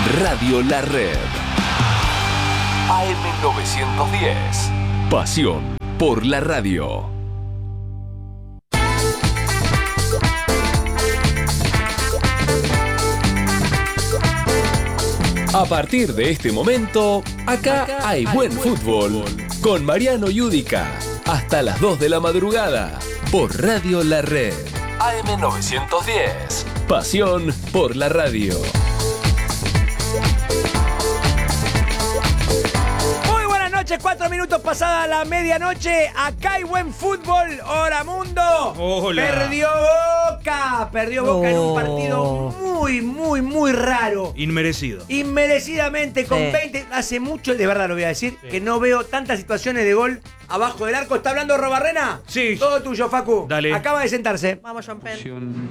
Radio La Red. AM910. Pasión por la radio. A partir de este momento, acá hay buen fútbol. Con Mariano Yudica. Hasta las 2 de la madrugada. Por Radio La Red. AM910. Pasión por la radio. Muy buenas noches, 4 minutos pasada la medianoche. Acá hay buen fútbol. Hola mundo. Hola. Perdió Boca en un partido muy raro. Inmerecidamente con 20. Hace mucho, de verdad lo voy a decir, que no veo tantas situaciones de gol abajo del arco. ¿Está hablando Robarrena? Sí. Todo tuyo, Facu. Dale. Acaba de sentarse. Vamos, John Penn.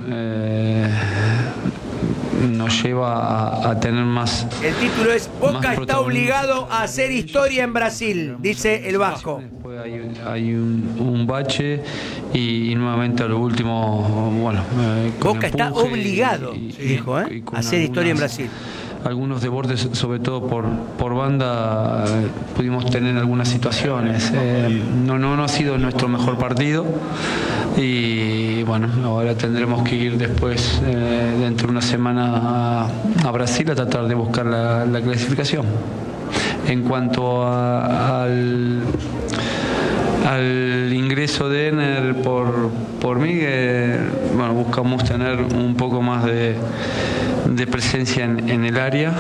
Nos lleva a tener más. El título es Boca está protagonismo. obligado a hacer historia en Brasil, dice el Vasco. Después hay un bache y nuevamente a lo último, bueno. Boca está obligado, dijo, a hacer historia en Brasil. Algunos desbordes, sobre todo por banda, pudimos tener algunas situaciones. No ha sido nuestro mejor partido y bueno, ahora tendremos que ir después, dentro de una semana, a Brasil a tratar de buscar la clasificación. En cuanto al ingreso de Ener por mí, bueno, buscamos tener un poco más de presencia en el área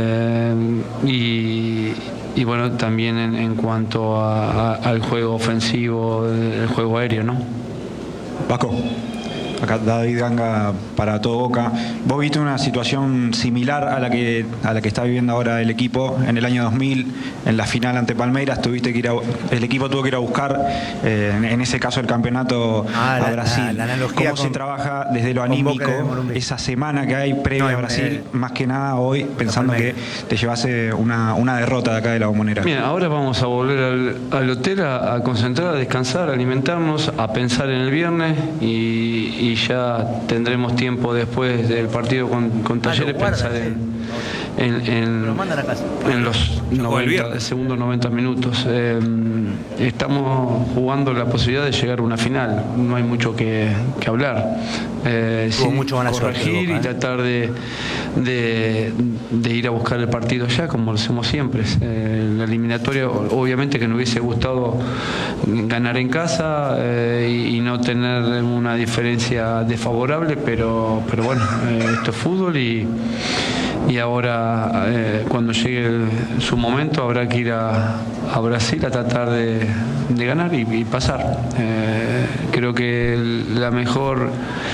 y bueno, también en cuanto al juego ofensivo, el juego aéreo, ¿no? Vasco, acá David Ganga para todo Boca. Vos viste una situación similar a la que está viviendo ahora el equipo en el año 2000, en la final ante Palmeiras. El equipo tuvo que ir a buscar, en ese caso, el campeonato a Brasil. La analogía ¿Cómo se trabaja desde lo anímico esa semana que hay previa a Brasil, más que nada hoy, pensando que te llevase una derrota de acá de la Bombonera? Bien, ahora vamos a volver al hotel a concentrar, a descansar, a alimentarnos, a pensar en el viernes y ya tendremos tiempo después del partido con Talleres pensar en los segundos 90 minutos. Estamos jugando la posibilidad de llegar a una final, no hay mucho que hablar. Mucho mala suerte, corregir Boca, y tratar de ir a buscar el partido ya, como lo hacemos siempre. La eliminatoria, obviamente que nos hubiese gustado ganar en casa y no tener una diferencia desfavorable, pero bueno, esto es fútbol y ahora, cuando llegue su momento, habrá que ir a Brasil a tratar de ganar y pasar. Creo que la mejor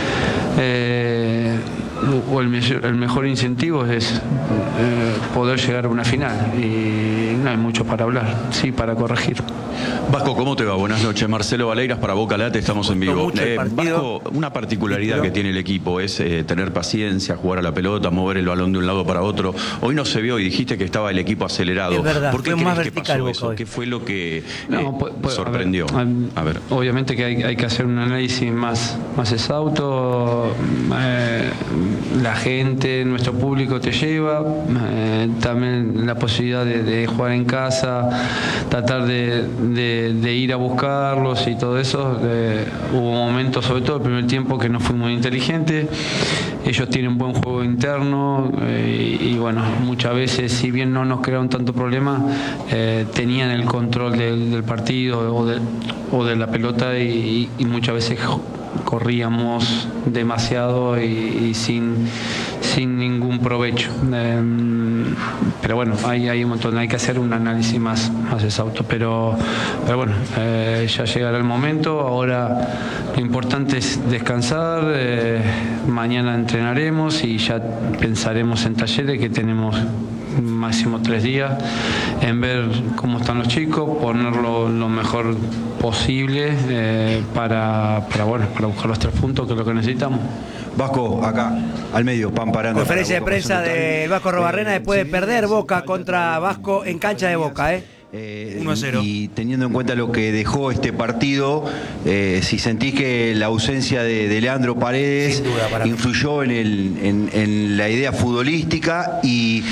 o el mejor incentivo es poder llegar a una final y no hay mucho para hablar, sí para corregir. Vasco, ¿cómo te va? Buenas noches. Marcelo Valeiras para Boca Late, estamos en vivo. Vasco, una particularidad que tiene el equipo es tener paciencia, jugar a la pelota, mover el balón de un lado para otro. Hoy no se vio y dijiste que estaba el equipo acelerado. Es verdad, ¿Por qué fue más crees que vertical pasó eso? hoy. ¿Qué fue lo que sorprendió? A ver. Obviamente que hay que hacer un análisis más exhausto. La gente, nuestro público te lleva, también la posibilidad de jugar en casa, tratar de ir a buscarlos y todo eso. Hubo momentos, sobre todo el primer tiempo, que no fui muy inteligente. Ellos tienen buen juego interno y bueno, muchas veces, si bien no nos crearon tanto problema, tenían el control del partido o de la pelota y muchas veces corríamos demasiado y sin ningún provecho. Pero bueno, hay un montón, hay que hacer un análisis más exhausto. Pero bueno, ya llegará el momento. Ahora lo importante es descansar. Mañana entrenaremos y ya pensaremos en Talleres, que tenemos máximo 3 días, en ver cómo están los chicos, ponerlo lo mejor posible para buscar los 3 puntos, que es lo que necesitamos. Vasco, acá, al medio, Pamparanda. Conferencia de prensa del Vasco Robarrena después de perder Boca contra Vasco en cancha de Boca, 1-0. Y teniendo en cuenta lo que dejó este partido, si sentís que la ausencia de Leandro Paredes Sin duda, para mí influyó en la idea futbolística y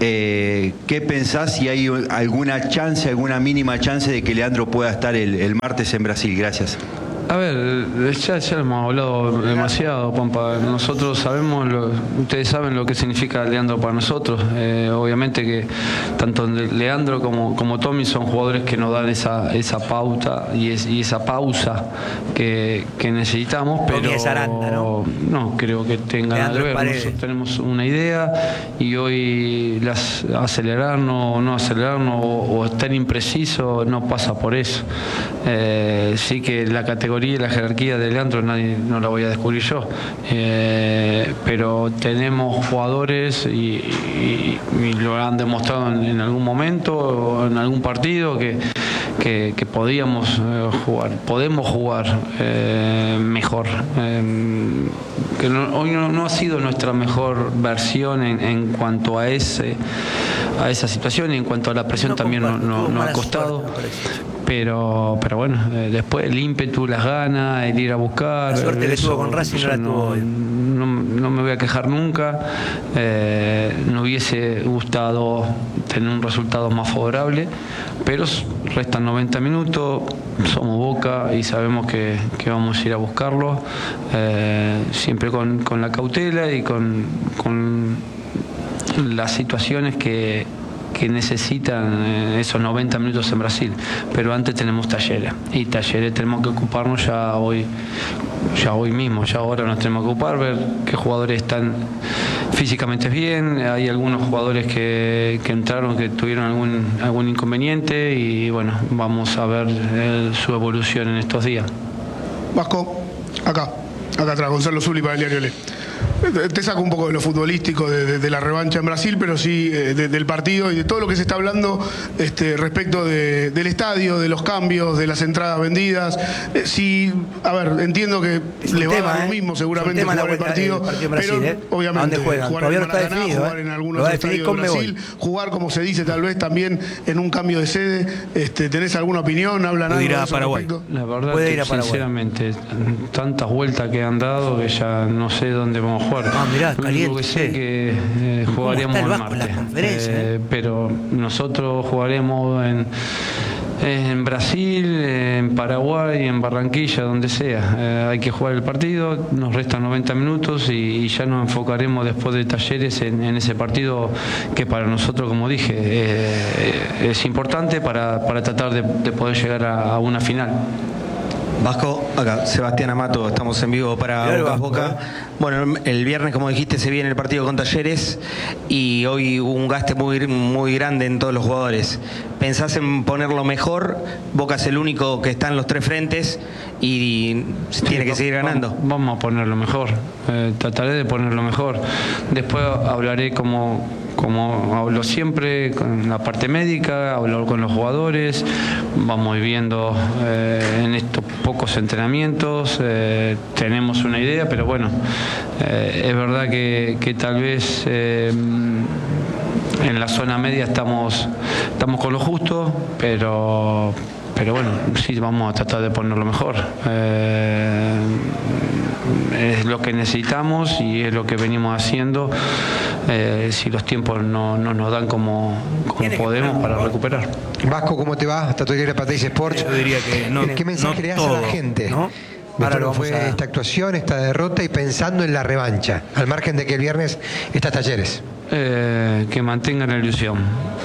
¿qué pensás si hay alguna chance, alguna mínima chance de que Leandro pueda estar el martes en Brasil? Gracias. A ver, ya hemos hablado demasiado, Pampa. Nosotros sabemos, ustedes saben lo que significa Leandro para nosotros. Obviamente que tanto Leandro como Tommy son jugadores que nos dan esa pauta y esa pausa que necesitamos, pero Aranda, ¿no? Creo que tengan algo que ver. Nosotros tenemos una idea y hoy acelerarnos o no acelerarnos o estar impreciso no pasa por eso. Sí que la categoría y la jerarquía de Leandro no la voy a descubrir yo, pero tenemos jugadores y lo han demostrado en algún momento o en algún partido que podemos jugar mejor, que hoy no ha sido nuestra mejor versión en cuanto a esa situación, y en cuanto a la presión también nos ha costado. Pero bueno, después el ímpetu, las ganas, el ir a buscar. La suerte que tuvo con Racing no la tuvo hoy. No me voy a quejar nunca. No hubiese gustado tener un resultado más favorable, pero restan 90 minutos, somos Boca y sabemos que vamos a ir a buscarlo, siempre con la cautela y con las situaciones que necesitan esos 90 minutos en Brasil, pero antes tenemos Talleres y Talleres tenemos que ocuparnos ya hoy mismo, ya ahora nos tenemos que ocupar, ver qué jugadores están físicamente bien. Hay algunos jugadores que entraron que tuvieron algún inconveniente y bueno, vamos a ver su evolución en estos días. Vasco, acá atrás, Gonzalo Zuli para el diario Le. Te saco un poco de lo futbolístico de la revancha en Brasil, pero sí del partido y de todo lo que se está hablando respecto del estadio, de los cambios, de las entradas vendidas. A ver, entiendo que le va a dar lo mismo seguramente jugar el partido, Brasil, pero obviamente jugar todavía en Maracaná, jugar en algunos estadios de Brasil, jugar como se dice tal vez también en un cambio de sede. ¿Tenés alguna opinión? ¿Hablan algo de eso Paraguay? La verdad que sinceramente tantas vueltas que han dado que ya no sé dónde vamos a jugar. Mirá, lo único que sé que jugaremos el martes, pero nosotros jugaremos en Brasil, en Paraguay, en Barranquilla, donde sea. Hay que jugar el partido, nos restan 90 minutos y ya nos enfocaremos después de Talleres en ese partido que para nosotros, como dije, es importante para tratar de poder llegar a una final. Vasco, acá, Sebastián Amato, estamos en vivo para Boca. Bueno, el viernes, como dijiste, se viene el partido con Talleres y hoy hubo un gaste muy grande en todos los jugadores. ¿Pensás en ponerlo mejor? Boca es el único que está en los tres frentes y tiene que seguir ganando. Vamos a ponerlo mejor, trataré de ponerlo mejor. Después hablaré como hablo siempre con la parte médica, hablo con los jugadores, vamos viendo en estos pocos entrenamientos, tenemos una idea, pero bueno, es verdad que tal vez en la zona media estamos con lo justo, pero bueno, sí vamos a tratar de ponerlo mejor. Es lo que necesitamos y es lo que venimos haciendo. Si los tiempos no nos dan como podemos para recuperar. Vasco, ¿cómo te va? Hasta tu diario Patricia Sports. Yo diría que no. ¿Qué mensaje le das a la gente? ¿No? Ahora lo fue esta actuación, esta derrota y pensando en la revancha, al margen de que el viernes está Talleres. Que mantengan la ilusión.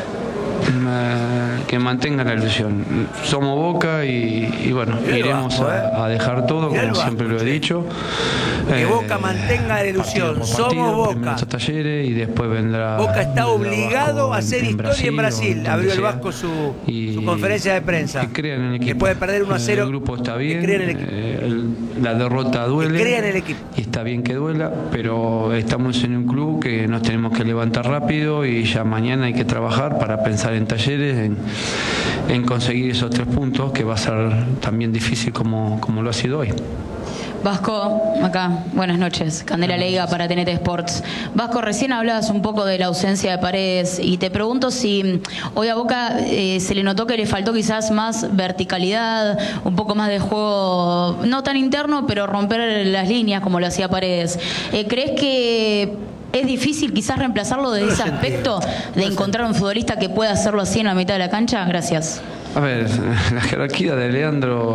Que mantengan la ilusión. Somos Boca y bueno, iremos a dejar todo, como siempre lo he dicho. Que Boca mantenga la ilusión. Somos Boca. Talleres y después vendrá. Boca está obligado a hacer historia en Brasil. Abrió el Vasco su conferencia de prensa. Que crean en el equipo. Que puede perder 1-0. El grupo está bien. Que crean en el equipo. La derrota duele. Que crean en el equipo. Y está bien que duela, pero estamos en un club que nos tenemos que levantar rápido y ya mañana hay que trabajar para pensar en Talleres, en conseguir esos 3 puntos, que va a ser también difícil como lo ha sido hoy. Vasco, acá, buenas noches, Candela Leiga para TNT Sports. Vasco, recién hablabas un poco de la ausencia de Paredes y te pregunto si hoy a Boca se le notó que le faltó quizás más verticalidad, un poco más de juego, no tan interno, pero romper las líneas como lo hacía Paredes. ¿Crees que ¿Es difícil quizás reemplazarlo desde ese aspecto de encontrar un futbolista que pueda hacerlo así en la mitad de la cancha? Gracias. A ver, la jerarquía de Leandro